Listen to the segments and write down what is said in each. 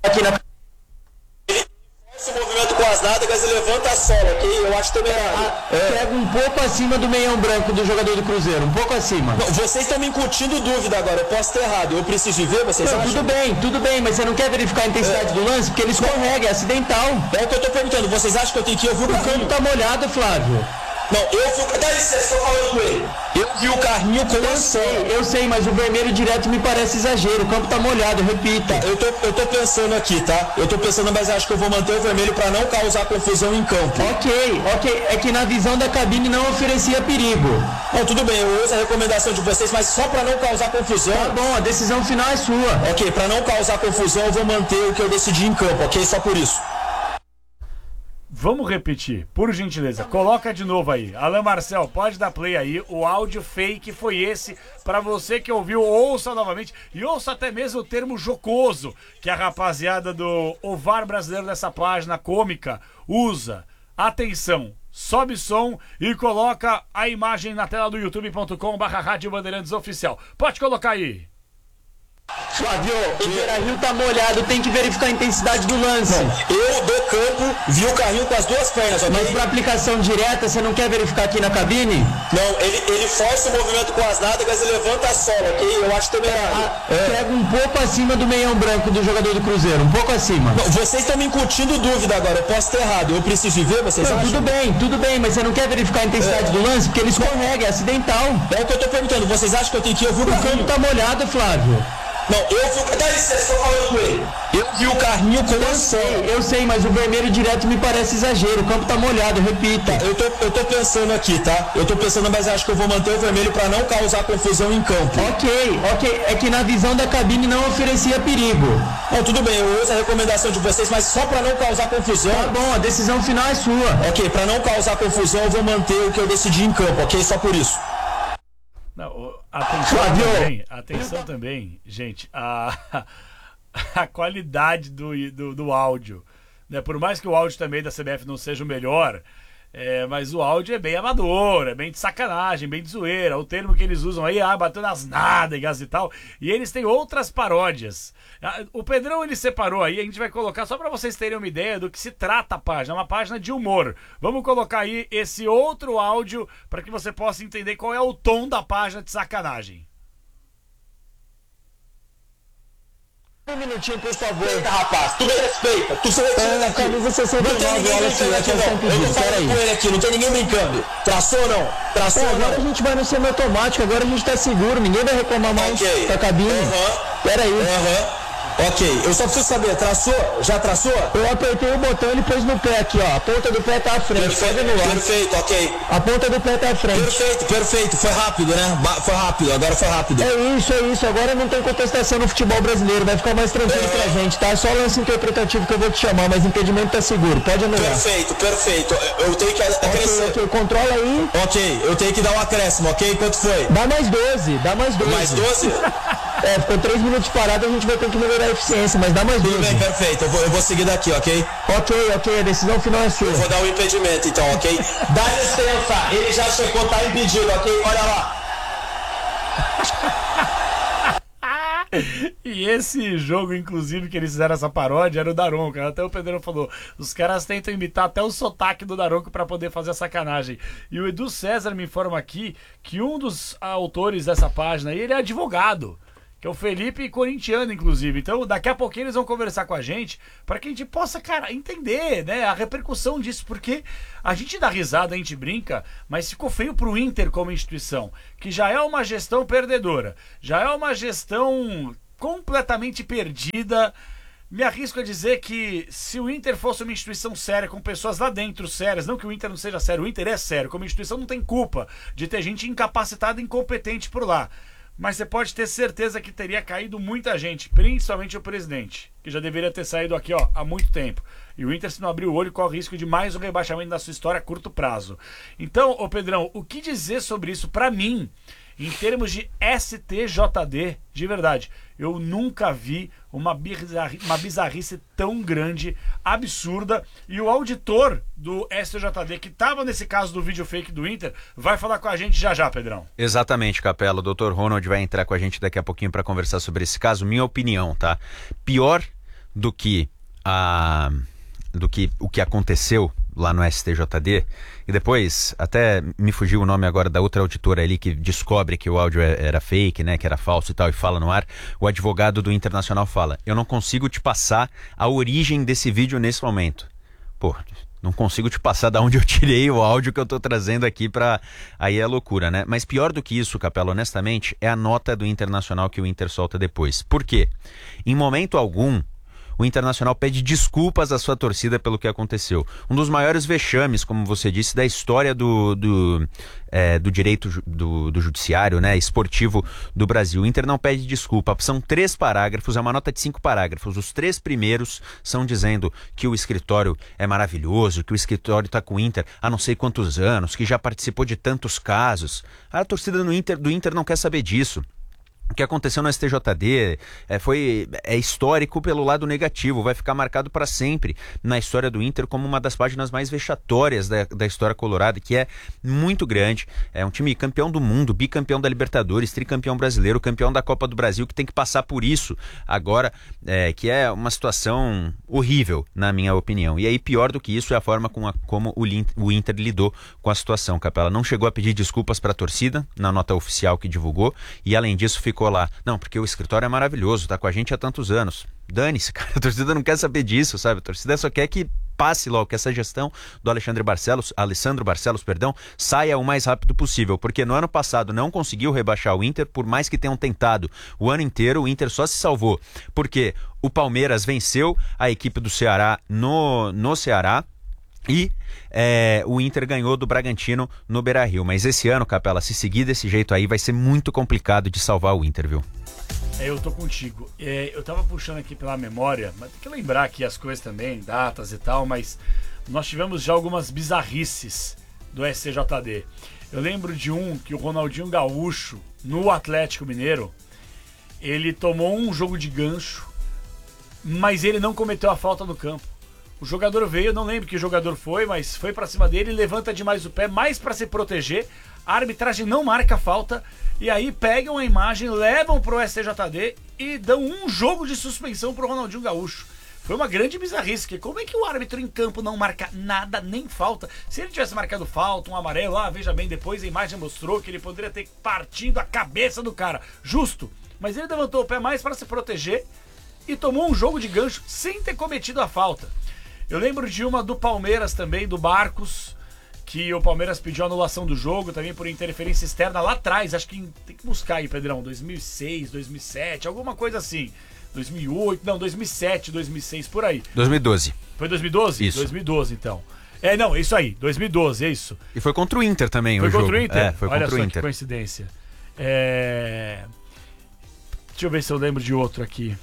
aqui na... Esse movimento com as nádegas e levanta a sola, ok? Eu acho também errado. Pega um pouco acima do meião branco do jogador do Cruzeiro, um pouco acima. Não, vocês estão me incutindo dúvida agora, eu posso ter errado. Eu preciso ver, vocês acham? Tudo bem, mas você não quer verificar a intensidade do lance? Porque ele escorrega, é acidental. É o que eu tô perguntando, vocês acham que eu tenho que ir? Eu vi o campo tá molhado, Flávio. Não, dá licença, tô falando com ele. Eu vi o carrinho com eu sei, mas o vermelho direto me parece exagero. O campo tá molhado, repita. Eu tô pensando aqui, tá? Eu tô pensando, mas acho que eu vou manter o vermelho pra não causar confusão em campo. Ok. É que na visão da cabine não oferecia perigo. Não, tudo bem, eu uso a recomendação de vocês, mas só pra não causar confusão. Tá bom, a decisão final é sua. Ok, pra não causar confusão, eu vou manter o que eu decidi em campo, ok? Só por isso. Vamos repetir, por gentileza. Coloca de novo aí. Alain Marcel, pode dar play aí. O áudio fake foi esse. Pra você que ouviu, ouça novamente. E ouça até mesmo o termo jocoso que a rapaziada do Ovar Brasileiro dessa página cômica usa. Atenção, sobe som e coloca a imagem na tela do youtube.com/Rádio Bandeirantes Oficial. Pode colocar aí. Flávio, o Beira-Rio tá molhado, tem que verificar a intensidade do lance. Eu, do campo, vi o carrinho com as duas pernas, ok? Mas pra aplicação direta, você não quer verificar aqui na cabine? Não, ele força o movimento com as nádegas e levanta a sola, ok? Eu acho também errado. Pega um pouco acima do meião branco do jogador do Cruzeiro, um pouco acima. Não, vocês estão me incutindo dúvida agora, eu posso ter errado. Eu preciso ver, vocês acham? Tudo bem, mas você não quer verificar a intensidade do lance? Porque ele escorrega, é acidental. É o que eu tô perguntando, vocês acham que eu tenho que ir? Eu vi o campo tá molhado, Flávio. Não, dá licença, tô falando com ele. Eu vi o carrinho com eu sei, mas o vermelho direto me parece exagero. O campo tá molhado, repita. Eu tô pensando aqui, tá? Eu tô pensando, mas acho que eu vou manter o vermelho pra não causar confusão em campo. Ok. É que na visão da cabine não oferecia perigo. Não, tudo bem, eu uso a recomendação de vocês, mas só pra não causar confusão. Tá bom, a decisão final é sua. Ok, pra não causar confusão, eu vou manter o que eu decidi em campo, ok? Só por isso. Não, atenção também, gente, a qualidade do áudio, né? Por mais que o áudio também da CBF não seja o melhor, mas o áudio é bem amador, é bem de sacanagem, bem de zoeira, o termo que eles usam aí, batendo as nádegas e tal, e eles têm outras paródias. O Pedrão, ele separou aí, a gente vai colocar só pra vocês terem uma ideia do que se trata a página, uma página de humor. Vamos colocar aí esse outro áudio pra que você possa entender qual é o tom da página de sacanagem. Um minutinho, por favor. Rapaz, tu me respeita. Tu se retira daqui. Camisa 69, não tem ninguém brincando aqui, não. Eu tô falando com ele aqui, não tem ninguém brincando. Traçou ou não? Traçou ou não? Agora a gente vai no semiautomático, agora a gente tá seguro, ninguém vai reclamar mais da cabine. Pera aí. Ok, eu só preciso saber, traçou? Já traçou? Eu apertei o botão e ele pôs no pé aqui, ó. A ponta do pé tá à frente. Perfeito, ok. A ponta do pé tá à frente. Perfeito. Foi rápido, né? Agora foi rápido. É isso. Agora não tem contestação no futebol brasileiro. Vai ficar mais tranquilo pra gente, tá? É só lance interpretativo que eu vou te chamar, mas o impedimento tá seguro. Pode anular. Perfeito. Eu tenho que acrescentar. Ok, controla aí. Ok, eu tenho que dar um acréscimo, ok? Quanto foi? Dá mais 12. Mais 12? Ficou 3 minutos parado, a gente vai ter que melhorar a eficiência, mas dá mais 12. Tudo bem, perfeito. Eu vou seguir daqui, ok? Ok, a decisão final é sua. Eu vou dar um impedimento, então, ok? Dá licença, ele já chegou, tá impedido, ok? Olha lá. E esse jogo, inclusive, que eles fizeram essa paródia, era o Daronco. Até o Pedro falou, os caras tentam imitar até o sotaque do Daronco pra poder fazer a sacanagem. E o Edu César me informa aqui que um dos autores dessa página aí, ele é advogado, que é o Felipe Corintiano, inclusive. Então, daqui a pouquinho eles vão conversar com a gente para que a gente possa, cara, entender, né, a repercussão disso, porque a gente dá risada, a gente brinca, mas ficou feio pro Inter como instituição, que já é uma gestão perdedora, já é uma gestão completamente perdida. Me arrisco a dizer que se o Inter fosse uma instituição séria, com pessoas lá dentro sérias, não que o Inter não seja sério, o Inter é sério, como instituição não tem culpa de ter gente incapacitada e incompetente por lá. Mas você pode ter certeza que teria caído muita gente, principalmente o presidente, que já deveria ter saído aqui há muito tempo. E o Inter, se não abrir o olho, corre o risco de mais um rebaixamento da sua história a curto prazo. Então, Pedrão, o que dizer sobre isso pra mim, em termos de STJD, de verdade? Eu nunca vi uma bizarrice tão grande, absurda. E o auditor do STJD, que estava nesse caso do vídeo fake do Inter, vai falar com a gente já, Pedrão. Exatamente, Capela. O Dr. Ronald vai entrar com a gente daqui a pouquinho para conversar sobre esse caso. Minha opinião, tá? Pior do que o que aconteceu lá no STJD, e depois até me fugiu o nome agora da outra auditora ali que descobre que o áudio era fake, né, que era falso e tal, e fala no ar. O advogado do Internacional fala: eu não consigo te passar a origem desse vídeo nesse momento. Pô, não consigo te passar da onde eu tirei o áudio que eu tô trazendo aqui pra... Aí é loucura, né? Mas pior do que isso, Capela, honestamente, é a nota do Internacional que o Inter solta depois. Por quê? Em momento algum, o Internacional pede desculpas à sua torcida pelo que aconteceu. Um dos maiores vexames, como você disse, da história do direito do judiciário, né, esportivo do Brasil. O Inter não pede desculpa. São 3 parágrafos, é uma nota de 5 parágrafos. Os 3 primeiros são dizendo que o escritório é maravilhoso, que o escritório está com o Inter há não sei quantos anos, que já participou de tantos casos. A torcida do Inter não quer saber disso. O que aconteceu no STJD é histórico pelo lado negativo, vai ficar marcado para sempre na história do Inter como uma das páginas mais vexatórias da história colorada, que é muito grande. É um time campeão do mundo, bicampeão da Libertadores, tricampeão brasileiro, campeão da Copa do Brasil, que tem que passar por isso agora, que é uma situação horrível, na minha opinião. E aí, pior do que isso é a forma como o Inter lidou com a situação, Capela. Não chegou a pedir desculpas para a torcida na nota oficial que divulgou, e além disso ficou lá: não, porque o escritório é maravilhoso, tá com a gente há tantos anos. Dane-se, cara, a torcida não quer saber disso, sabe? A torcida só quer que passe logo, que essa gestão do Alessandro Barcelos, saia o mais rápido possível, porque no ano passado não conseguiu rebaixar o Inter, por mais que tenham tentado o ano inteiro. O Inter só se salvou porque o Palmeiras venceu a equipe do Ceará no Ceará, e o Inter ganhou do Bragantino no Beira-Rio. Mas esse ano, Capela, se seguir desse jeito aí, vai ser muito complicado de salvar o Inter, viu? Eu tô contigo. Eu tava puxando aqui pela memória, mas tem que lembrar aqui as coisas também, datas e tal, mas nós tivemos já algumas bizarrices do STJD. Eu lembro de que o Ronaldinho Gaúcho, no Atlético Mineiro, ele tomou um jogo de gancho, mas ele não cometeu a falta no campo. O jogador veio, não lembro que jogador foi, mas foi pra cima dele, levanta demais o pé, mais pra se proteger. A arbitragem não marca a falta, e aí pegam a imagem, levam pro STJD e dão um jogo de suspensão pro Ronaldinho Gaúcho. Foi uma grande bizarrice, porque como é que o árbitro em campo não marca nada, nem falta? Se ele tivesse marcado falta, um amarelo, veja bem, depois a imagem mostrou que ele poderia ter partido a cabeça do cara. Justo, mas ele levantou o pé mais para se proteger e tomou um jogo de gancho sem ter cometido a falta. Eu lembro de uma do Palmeiras também, do Barcos, que o Palmeiras pediu anulação do jogo também por interferência externa lá atrás. Acho que tem que buscar aí, Pedrão, 2006, 2007, alguma coisa assim. 2008, não, 2007, 2006, por aí. 2012. Foi 2012? Isso. 2012, então. Não, isso aí, 2012, é isso. E foi contra o Inter também, foi o jogo. Foi contra o Inter? Foi Olha contra só o Inter. Que coincidência. Deixa eu ver se eu lembro de outro aqui.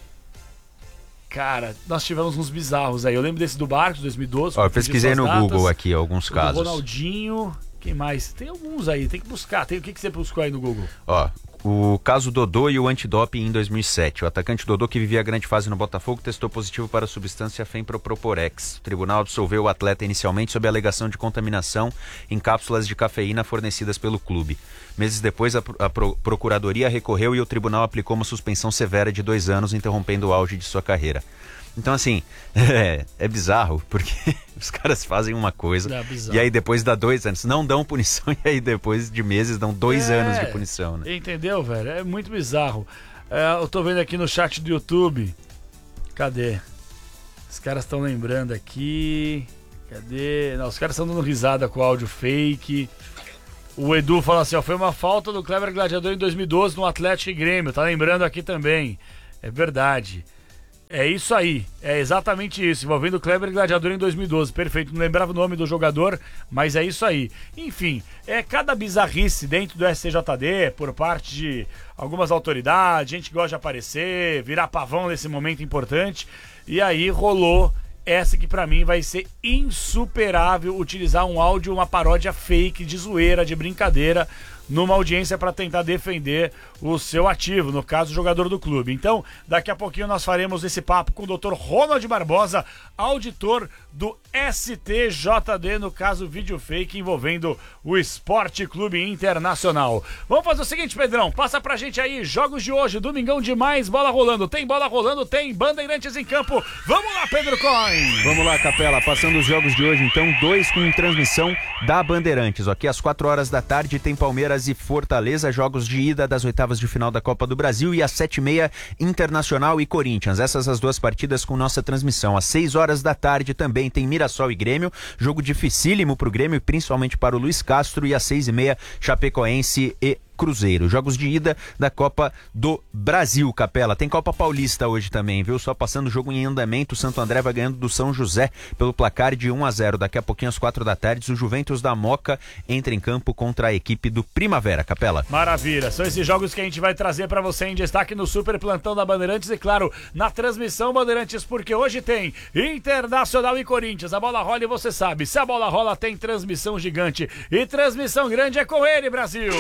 Cara, nós tivemos uns bizarros aí. Eu lembro desse do Barcos, 2012. Eu pesquisei no Google aqui alguns casos. Do Ronaldinho. Quem mais? Tem alguns aí, tem que buscar. O que você buscou aí no Google? O caso Dodô e o antidoping em 2007. O atacante Dodô, que vivia a grande fase no Botafogo, testou positivo para a substância Fenproproporex. O tribunal absolveu o atleta inicialmente sob a alegação de contaminação em cápsulas de cafeína fornecidas pelo clube. Meses depois, a procuradoria recorreu e o tribunal aplicou uma suspensão severa de 2 anos, interrompendo o auge de sua carreira. Então, assim, é bizarro, porque os caras fazem uma coisa e aí depois dá 2 anos. Não dão punição e aí depois de meses dão 2 anos de punição, né? Entendeu, velho? É muito bizarro. Eu tô vendo aqui no chat do YouTube. Cadê? Os caras estão lembrando aqui. Cadê? Não, os caras estão dando risada com o áudio fake. O Edu fala assim, foi uma falta do Kleber Gladiador em 2012 no Atlético e Grêmio. Tá lembrando aqui também. É verdade. É isso aí, é exatamente isso, envolvendo o Kleber Gladiador em 2012, perfeito, não lembrava o nome do jogador, mas é isso aí. Enfim, cada bizarrice dentro do STJD, por parte de algumas autoridades, gente que gosta de aparecer, virar pavão nesse momento importante, e aí rolou essa que pra mim vai ser insuperável, utilizar um áudio, uma paródia fake, de zoeira, de brincadeira, numa audiência para tentar defender o seu ativo, no caso, o jogador do clube. Então, daqui a pouquinho nós faremos esse papo com o Dr. Ronald Barbosa, auditor do STJD, no caso vídeo fake envolvendo o Esporte Clube Internacional. Vamos fazer o seguinte, Pedrão, passa pra gente aí, jogos de hoje, domingão demais, bola rolando, tem Bandeirantes em campo. Vamos lá, Pedro Coin! Vamos lá, Capela, passando os jogos de hoje, então, 2 com transmissão da Bandeirantes, ok? Às 4 horas da tarde tem Palmeiras e Fortaleza, jogos de ida das oitavas de final da Copa do Brasil, e às 7h30, Internacional e Corinthians. Essas as duas partidas com nossa transmissão. Às 6 horas da tarde também tem Mirassol e Grêmio, jogo dificílimo pro Grêmio, principalmente para o Luiz Castro, e às 6h30, Chapecoense e Cruzeiro. Jogos de ida da Copa do Brasil, Capela. Tem Copa Paulista hoje também, viu? Só passando o jogo em andamento, o Santo André vai ganhando do São José pelo placar de 1-0. Daqui a pouquinho, às 4 da tarde, o Juventus da Moca entra em campo contra a equipe do Primavera, Capela. Maravilha, são esses jogos que a gente vai trazer pra você em destaque no Super Plantão da Bandeirantes e, claro, na transmissão Bandeirantes, porque hoje tem Internacional e Corinthians. A bola rola e você sabe, se a bola rola tem transmissão gigante, e transmissão grande é com ele, Brasil!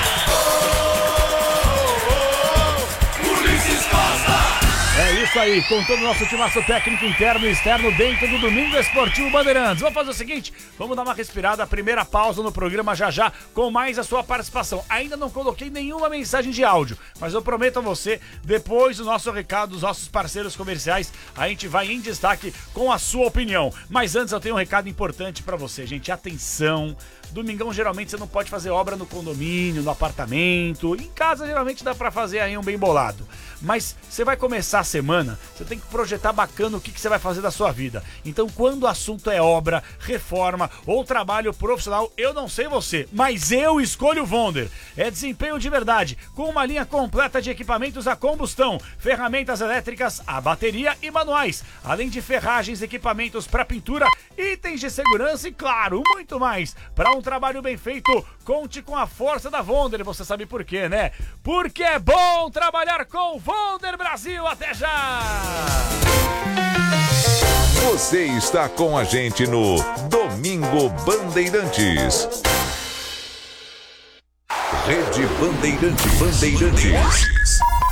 Ulisses Costa! É isso aí, com todo o nosso timaço técnico interno e externo dentro do Domingo Esportivo Bandeirantes. Vamos fazer o seguinte, vamos dar uma respirada, a primeira pausa no programa já com mais a sua participação. Ainda não coloquei nenhuma mensagem de áudio, mas eu prometo a você, depois do nosso recado dos nossos parceiros comerciais, a gente vai em destaque com a sua opinião. Mas antes eu tenho um recado importante pra você, gente, atenção. Domingão, geralmente, você não pode fazer obra no condomínio, no apartamento. Em casa, geralmente, dá pra fazer aí um bem bolado. Mas você vai começar a semana, você tem que projetar bacana o que você vai fazer da sua vida. Então, quando o assunto é obra, reforma ou trabalho profissional, eu não sei você, mas eu escolho o Wonder. É desempenho de verdade, com uma linha completa de equipamentos a combustão, ferramentas elétricas, a bateria e manuais, além de ferragens, equipamentos para pintura, itens de segurança e, claro, muito mais. Para um trabalho bem feito, conte com a força da Wonder. Você sabe por quê, né? Porque é bom trabalhar com Wonder Brasil. Até já! Você está com a gente no Domingo Bandeirantes. Rede Bandeirantes.